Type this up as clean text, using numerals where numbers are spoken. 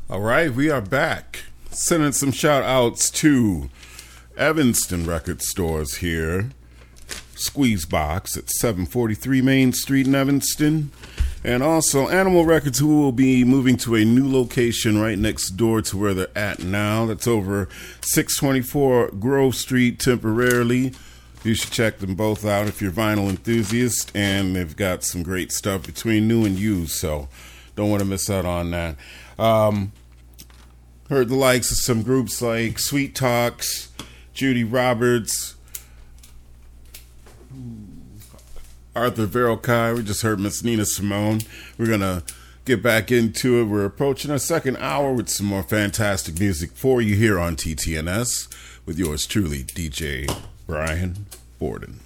All right, we are back. Sending some shout outs to Evanston Record Stores here. Squeezebox at 743 Main Street in Evanston. And also Animal Records, who will be moving to a new location right next door to where they're at now. That's over 624 Grove Street temporarily. You should check them both out if you're a vinyl enthusiast. And they've got some great stuff between new and used, so don't want to miss out on that. Heard the likes of some groups like Sweet Talks, Judy Roberts, Arthur Verocai. We just heard Miss Nina Simone. We're going to get back into it. We're approaching our second hour with some more fantastic music for you here on TTNS with yours truly, DJ Brian Borden.